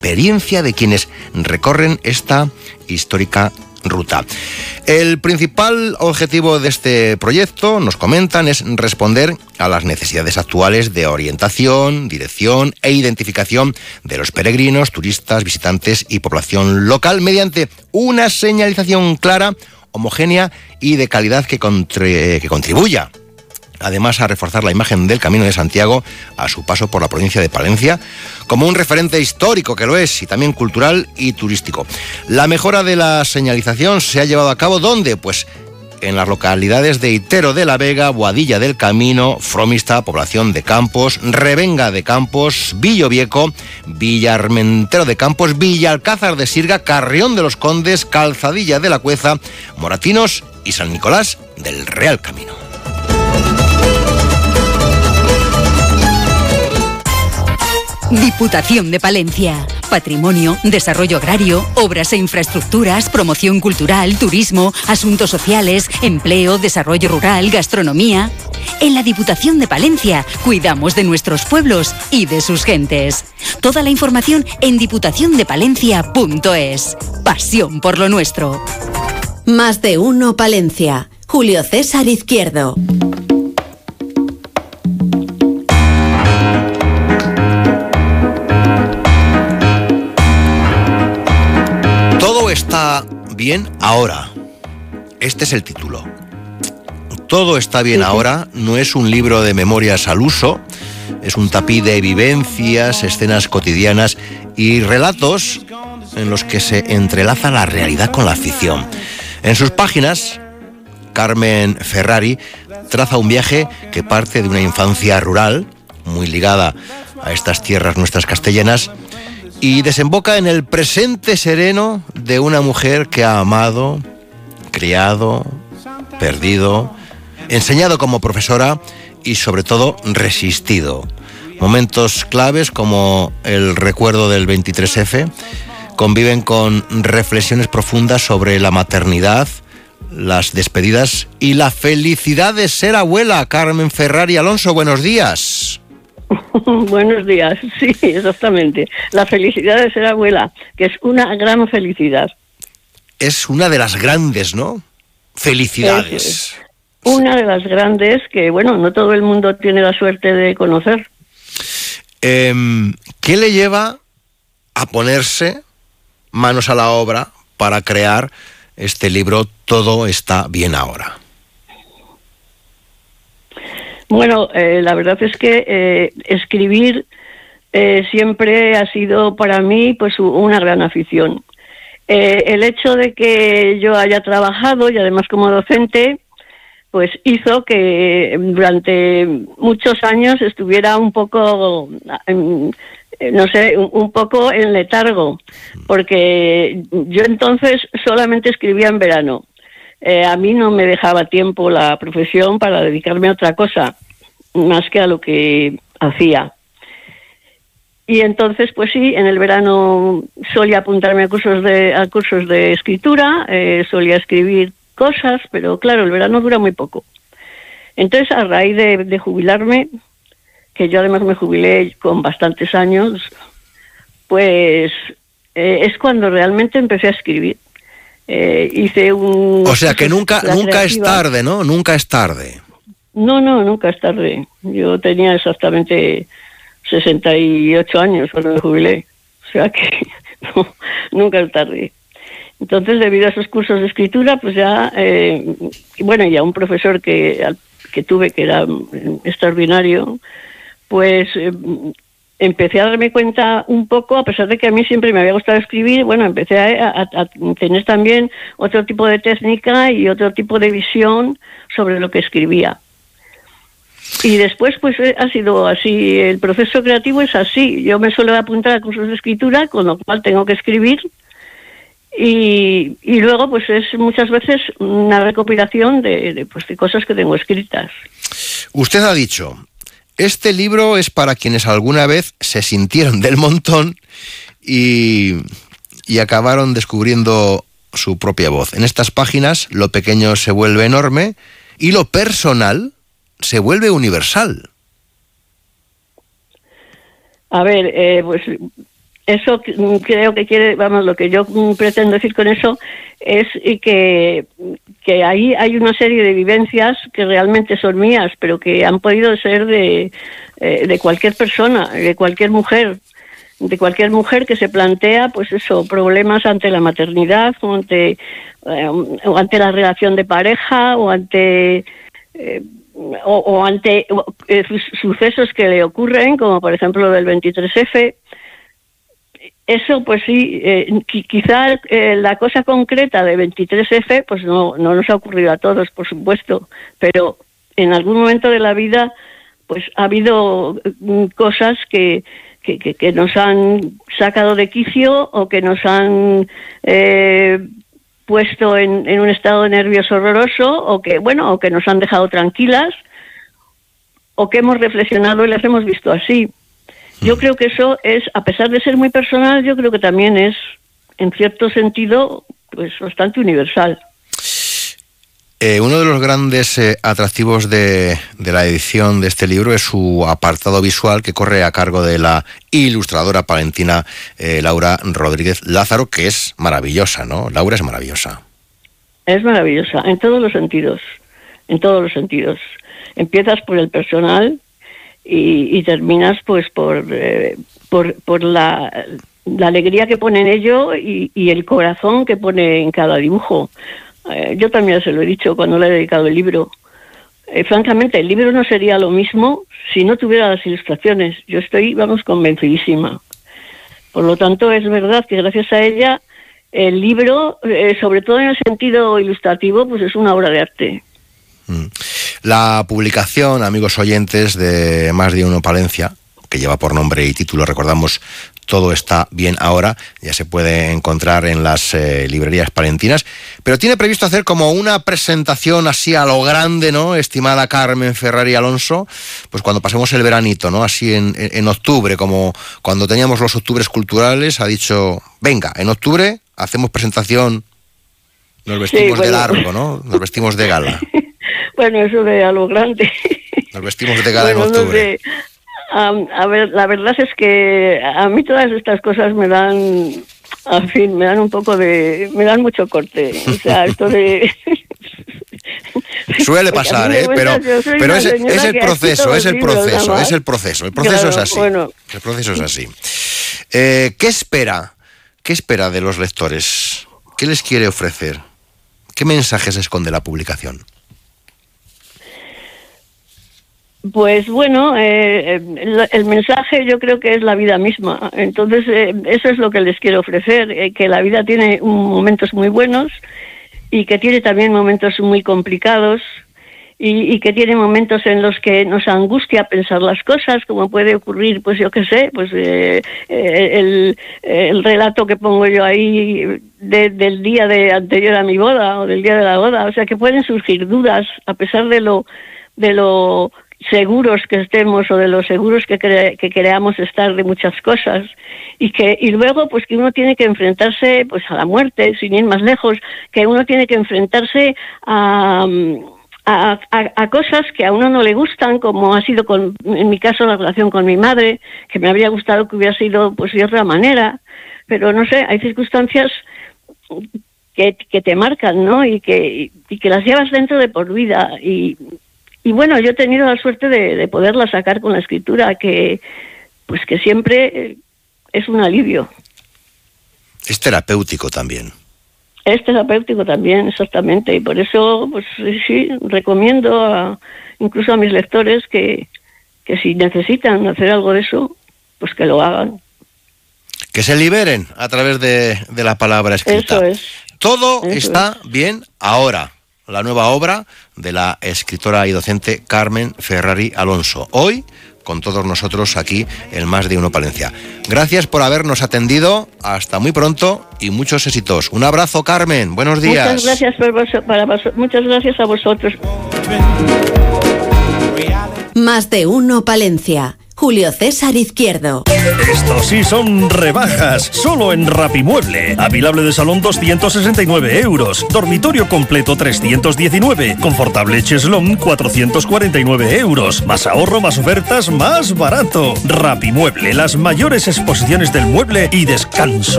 experiencia de quienes recorren esta histórica ruta. El principal objetivo de este proyecto, nos comentan, es responder a las necesidades actuales de orientación, dirección e identificación de los peregrinos, turistas, visitantes y población local mediante una señalización clara, homogénea y de calidad que contribuya además a reforzar la imagen del Camino de Santiago a su paso por la provincia de Palencia como un referente histórico, que lo es, y también cultural y turístico. La mejora de la señalización se ha llevado a cabo, ¿dónde? Pues en las localidades de Itero de la Vega, Boadilla del Camino, Fromista, Población de Campos, Revenga de Campos, Villovieco, Villarmentero de Campos, Villalcázar de Sirga, Carrión de los Condes, Calzadilla de la Cueza, Moratinos y San Nicolás del Real Camino. Diputación de Palencia. Patrimonio, desarrollo agrario, obras e infraestructuras, promoción cultural, turismo, asuntos sociales, empleo, desarrollo rural, gastronomía. En la Diputación de Palencia cuidamos de nuestros pueblos y de sus gentes. Toda la información en diputaciondepalencia.es. Pasión por lo nuestro. Más de uno Palencia. Julio César Izquierdo. Está bien ahora. Este es el título. Todo está bien ahora. No es un libro de memorias al uso. Es un tapiz de vivencias, escenas cotidianas y relatos en los que se entrelaza la realidad con la ficción. En sus páginas, Carmen Ferrari traza un viaje que parte de una infancia rural, muy ligada a estas tierras nuestras castellanas, y desemboca en el presente sereno de una mujer que ha amado, criado, perdido, enseñado como profesora y sobre todo resistido. Momentos claves como el recuerdo del 23F conviven con reflexiones profundas sobre la maternidad, las despedidas y la felicidad de ser abuela. Carmen Ferrari Alonso, buenos días. Buenos días, sí, exactamente. La felicidad de ser abuela, que es una gran felicidad. Es una de las grandes, ¿no? Felicidades. Una de las grandes que, bueno, no todo el mundo tiene la suerte de conocer. ¿Qué le lleva a ponerse manos a la obra para crear este libro Todo está bien ahora? Bueno, la verdad es que escribir siempre ha sido para mí pues una gran afición. El hecho de que yo haya trabajado y además como docente, pues hizo que durante muchos años estuviera un poco, no sé, un poco en letargo, porque yo entonces solamente escribía en verano. A mí no me dejaba tiempo la profesión para dedicarme a otra cosa, más que a lo que hacía. Y entonces, pues sí, en el verano solía apuntarme a cursos de escritura, solía escribir cosas, pero claro, el verano dura muy poco. Entonces, a raíz de jubilarme, que yo además me jubilé con bastantes años, pues es cuando realmente empecé a escribir. Hice un... O sea que nunca es tarde, ¿no? Nunca es tarde. No, nunca es tarde. Yo tenía exactamente 68 años cuando me jubilé. O sea que no, nunca es tarde. Entonces, debido a esos cursos de escritura, pues ya... bueno, y a un profesor que tuve que era extraordinario, pues... empecé a darme cuenta un poco, a pesar de que a mí siempre me había gustado escribir, bueno, empecé a tener también otro tipo de técnica y otro tipo de visión sobre lo que escribía. Y después, pues ha sido así, el proceso creativo es así. Yo me suelo apuntar a cursos de escritura, con lo cual tengo que escribir, y luego, pues es muchas veces una recopilación de cosas que tengo escritas. Usted ha dicho... Este libro es para quienes alguna vez se sintieron del montón y acabaron descubriendo su propia voz. En estas páginas lo pequeño se vuelve enorme y lo personal se vuelve universal. A ver, pues eso creo que quiere, vamos, lo que yo pretendo decir con eso es que ahí hay una serie de vivencias que realmente son mías, pero que han podido ser de cualquier persona, de cualquier mujer que se plantea, pues eso, problemas ante la maternidad o ante la relación de pareja o ante sucesos que le ocurren, como por ejemplo lo del 23F. Eso, pues sí, quizá la cosa concreta de 23F, pues no nos ha ocurrido a todos, por supuesto, pero en algún momento de la vida, pues ha habido cosas que nos han sacado de quicio o que nos han puesto en un estado de nervios horroroso o que nos han dejado tranquilas o que hemos reflexionado y las hemos visto así. Yo creo que eso es, a pesar de ser muy personal, yo creo que también es, en cierto sentido, pues bastante universal. Uno de los grandes atractivos de la edición de este libro es su apartado visual, que corre a cargo de la ilustradora palentina Laura Rodríguez Lázaro, que es maravillosa, ¿no? Laura es maravillosa. Es maravillosa, en todos los sentidos, Empiezas por el personal y terminas pues por la alegría que pone en ello y el corazón que pone en cada dibujo. Yo también se lo he dicho cuando le he dedicado el libro. Francamente, el libro no sería lo mismo si no tuviera las ilustraciones. Yo estoy, convencidísima. Por lo tanto, es verdad que gracias a ella el libro, sobre todo en el sentido ilustrativo, pues es una obra de arte. La publicación, amigos oyentes, de Más de Uno Palencia, que lleva por nombre y título, recordamos, Todo está bien ahora, ya se puede encontrar en las librerías palentinas, pero tiene previsto hacer como una presentación así a lo grande, ¿no?, estimada Carmen Ferrari Alonso, pues cuando pasemos el veranito, ¿no?, así en octubre, como cuando teníamos los octubres culturales, ha dicho, venga, en octubre hacemos presentación, nos vestimos de largo, ¿no?, nos vestimos de gala. Bueno, eso de a lo grande. Nos vestimos de gala en octubre. No sé. A ver, la verdad es que a mí todas estas cosas me dan me dan mucho corte. O sea, esto de... Suele pasar, pero es el proceso, el proceso claro, es así. Bueno. El proceso es así. ¿Qué espera de los lectores? ¿Qué les quiere ofrecer? ¿Qué mensajes esconde la publicación? Pues bueno, el mensaje yo creo que es la vida misma. Entonces, eso es lo que les quiero ofrecer, que la vida tiene momentos muy buenos y que tiene también momentos muy complicados y que tiene momentos en los que nos angustia pensar las cosas, como puede ocurrir, pues yo qué sé, pues el relato que pongo yo ahí del día anterior a mi boda o del día de la boda. O sea, que pueden surgir dudas a pesar de lo seguros que estemos o de los seguros que creamos estar de muchas cosas y luego pues que uno tiene que enfrentarse pues a la muerte, sin ir más lejos, que uno tiene que enfrentarse a cosas que a uno no le gustan, como ha sido en mi caso la relación con mi madre, que me habría gustado que hubiera sido pues de otra manera, pero no sé, hay circunstancias que te marcan, ¿no? Y que las llevas dentro de por vida y bueno, yo he tenido la suerte de poderla sacar con la escritura, que siempre es un alivio. Es terapéutico también. Es terapéutico también, exactamente. Y por eso, pues sí, recomiendo incluso a mis lectores que si necesitan hacer algo de eso, pues que lo hagan. Que se liberen a través de la palabra escrita. Eso es. Todo está bien ahora. La nueva obra de la escritora y docente Carmen Ferrari Alonso. Hoy, con todos nosotros aquí en Más de Uno Palencia. Gracias por habernos atendido. Hasta muy pronto y muchos éxitos. Un abrazo, Carmen. Buenos días. Muchas gracias a vosotros. Más de Uno Palencia. Julio César Izquierdo. Estos sí son rebajas, solo en Rapimueble. Avilable de salón 269 euros, dormitorio completo 319, confortable cheslón 449 euros. Más ahorro, más ofertas, más barato. Rapimueble, las mayores exposiciones del mueble y descanso.